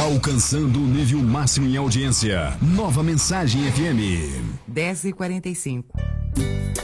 Alcançando o nível máximo em audiência. Nova Mensagem FM. 10h45.